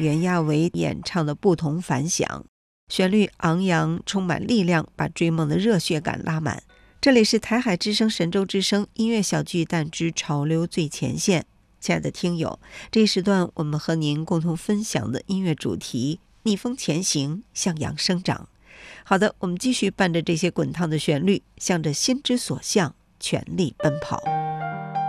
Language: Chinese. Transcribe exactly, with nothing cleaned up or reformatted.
袁娅维演唱的不同凡响，旋律昂扬，充满力量，把追梦的热血感拉满。这里是台海之声神州之声音乐小巨蛋之潮流最前线。亲爱的听友，这一时段我们和您共同分享的音乐主题：逆风前行，向阳生长。好的，我们继续伴着这些滚烫的旋律，向着心之所向全力奔跑。